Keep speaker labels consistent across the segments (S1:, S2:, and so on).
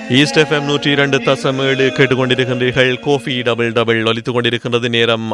S1: East FM 102.7 கேட்டுக்கொண்டிருக்கின்றீர்கள். Kofi double double ஒலித்துக் கொண்டிருக்கின்றது. நேரம்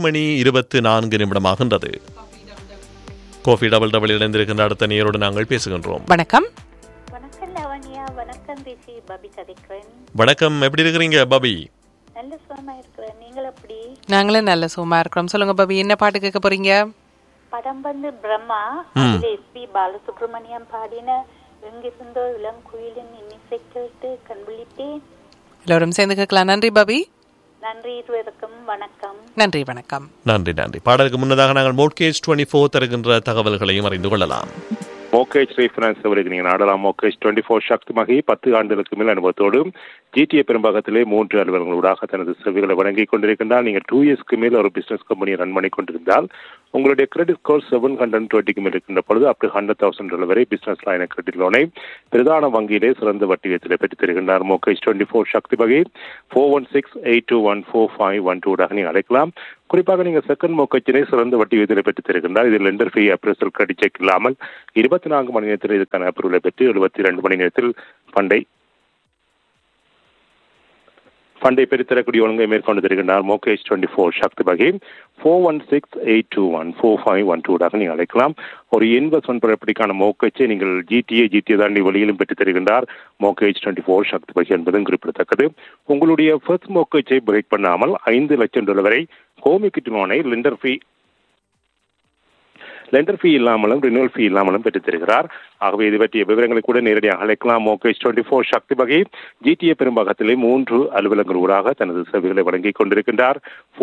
S1: 6:24 கோஃபி டபுள் டபுள் இணைந்திருக்கின்ற அடுத்த நேரோடு நாங்கள் பேசுகின்றோம்.
S2: வணக்கம்.
S3: வணக்கம் லவண்யா. வணக்கம் ரிஷி. பபி கதைக்கிறேன்.
S1: வணக்கம், எப்படி இருக்கிறீங்க பபி?
S3: நல்ல சுகமா இருக்கிறேன். நீங்கள் எப்படி?
S2: நாங்களும் நல்ல சுகமா இருக்கிறோம். சொல்லுங்க பபி, என்ன பாட்டு கேட்க போறீங்க?
S3: படம் வந்து பிரம்மா. அதில் எஸ்பி பாலசுப்ரமணியம் பாடின எங்கிருந்தோ இளங்குயிலின் இன்னிசை கேட்டு கண்விழித்தேன்.
S2: எல்லோரும் சேர்ந்து கேட்கலாம். நன்றி பபி.
S3: நன்றி, இருவருக்கும் வணக்கம்.
S2: நன்றி, வணக்கம்.
S1: நன்றி. பாடலுக்கு முன்னதாக நாங்கள் மோட்கேஜ் 24 தருகின்ற தகவல்களையும் அறிந்து கொள்ளலாம்.
S4: மோகேஜ் ரீஃபைனான்ஸ் நீங்கள் நாடலாம். மோகேஜ் 24 சக்திமகி 10 ஆண்டுகளுக்கு மேல் அனுபவத்தோடு GTA பெரும்பாகத்திலே 3 அலுவலங்களூடாக தனது சேவைகளை வழங்கிக் கொண்டிருக்கின்றால், நீங்கள் 2 இயர்ஸ்க்கு மேல் ஒரு பிசினஸ் கம்பெனியை ரன் பண்ணி கொண்டிருந்தால் உங்களுடைய கிரெடிட் ஸ்கோர் 720 மேல் இருக்கின்ற பொழுது அப் டு $100,000 வரை பிசினஸ் லைன் கிரெடிட் லோனை பிரதான வங்கியிலே சிறந்த வட்டி வீதத்திலே பெற்றுத் தருகின்றார். மோகேஜ் 24 சக்திமகி 4168214512 நீங்கள் அழைக்கலாம். குறிப்பாக நீங்கள் செகண்ட் மோகேஜினை சிறந்த வட்டி வீதத்தில் பெற்றுத் தருகின்றார். இதில் லெண்டர் ஃபீ, அப்ரேசல், கிரெடிட் செக் இல்லாமல் 24 மணி நேரத்தில் இதுக்கான அப்ரூவலை பெற்று 72 மணி நேரத்தில் ஃபண்டை பெற்றுத்தரக்கூடிய ஒழுங்கை மேற்கொண்டு தருகின்றார். மோகேஜ் 24 சக்தி வகை 4168214512 நீங்கள் அழைக்கலாம். ஒரு இன்வெஸ்ட்மெண்ட் ப்ராப்பர்ட்டிக்கான மோகேஜை நீங்கள் GTA தாண்டி வெளியிலும் பெற்றுத் தருகின்றார். மோகேஜ் 24 சக்தி வகை என்பதும் குறிப்பிடத்தக்கது. உங்களுடைய ஃபர்ஸ்ட் மோகேஜை பிரேக் பண்ணாமல் $5 லட்சம் வரை ஹோம் எக்விட்டி லோனை லெண்டர் ஃபீ இல்லாமலும் ரினியூவல் ஃபீ இல்லாமலும் பெற்றுத் தருகிறார். ஆகவே இது பற்றிய விவரங்களை கூட நேரடியாக அழைக்கலாம். மோகேஜ் 24 சக்தி வகை GTA பெரும்பாகத்திலே 3 அலுவலங்களூடாக தனது சேவைகளை வழங்கிக் கொண்டிருக்கின்றார்.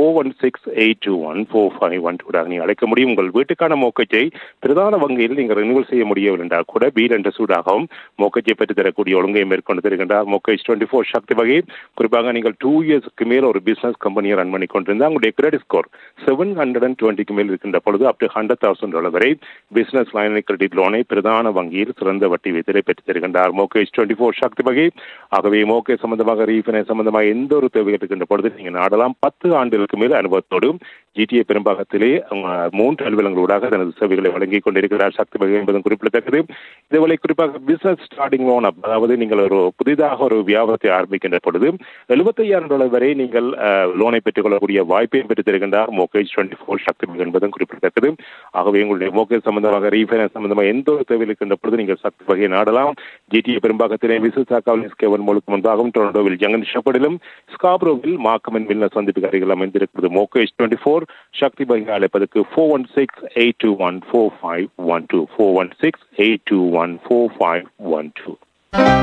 S4: 4168214512 நீங்கள் அழைக்க முடியும். உங்கள் வீட்டுக்கான மோகேஜை பிரதான வங்கியில் நீங்கள் ரினியூவல் செய்ய முடியவில்லை என்றால் கூட பீல் என்ற சூடாகவும் மோகேஜை பெற்றுத் தரக்கூடிய ஒழுங்கை மேற்கொண்டு தருகின்றார். மோகேஜ் 24 சக்தி வகை குறிப்பாக நீங்கள் 2 இயர்ஸ்க்கு மேல் ஒரு பிசினஸ் கம்பெனியை ரன் பண்ணி கொண்டிருந்தால் உங்களுடைய கிரெடிட் ஸ்கோர் 720 மேல் இருக்கின்ற பொழுது அப் டு $100,000 வரை பிசினஸ் லைன் கிரெடிட் லோனை பிரதான வங்கியில் சிறந்த வட்டி வீதத்தை பெற்றுத் தருகின்றார். மோகேஜ் 24 சக்தி வகை. ஆகவே மோகேஜ் சம்பந்தமாக ரீஃபைனான்ஸ் சம்பந்தமாக எந்த ஒரு தேவை இருக்கின்ற பொழுது நீங்கள் நாடலாம். 10 ஆண்டுகளுக்கு மேல் அனுபவத்தோடு GTA பெரும்பாகத்திலே 3 அலுவலங்களூடாக தனது சேவைகளை வழங்கிக் கொண்டிருக்கிறார். சக்தி வகை என்பதும் குறிப்பிடத்தக்கது. இதுவரை குறிப்பாக பிசினஸ் ஸ்டார்டிங் லோன், அதாவது நீங்கள் ஒரு புதிதாக ஒரு வியாபாரத்தை ஆரம்பிக்கின்ற பொழுது $75,000 வரை நீங்கள் லோனை பெற்றுக் கொள்ளக்கூடிய வாய்ப்பையும் பெற்றுத் தருகின்றார். மோகேஜ் 24 சக்தி வகை என்பதும் குறிப்பிடத்தக்கது. ஆகவே உங்களுடைய மோகேஜ் சம்பந்தமாக ரீஃபைனான்ஸ் சம்பந்தமாக எந்த ஒரு தேவை இருக்கின்ற பொழுது நீங்கள் சக்தி வகையை நாடலாம். GTA பெரும்பாகத்திலே விசுசாக்காவில் முழுக்க முன்பாகவும் டொரண்டோவில் ஜங்கன் ஷெப்பர்டிலும் ஸ்காப்ரோவில் மார்க்கம் மில்ன சந்திப்பு அருகில் அமைந்திருக்கிறது. மோகேஜ் 24 சக்தி வகை அழைப்பதற்கு 4168214512 4168214512.